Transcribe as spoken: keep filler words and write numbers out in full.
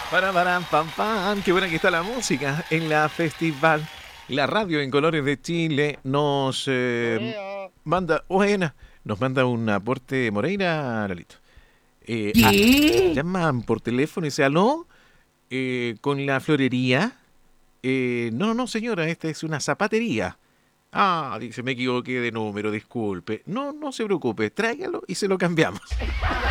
Para, para, pam, pam. Qué buena que está la música en la festival. La radio en Colores de Chile nos eh, Corea. manda, buena, nos manda un aporte de Moreira, Lalito. Eh, ah, ¿Qué? llaman por teléfono y dice, aló, eh, con la florería. Eh, no, no, señora, esta es una zapatería. Ah, dice, me equivoqué de número, disculpe. No, no se preocupe, tráigalo y se lo cambiamos.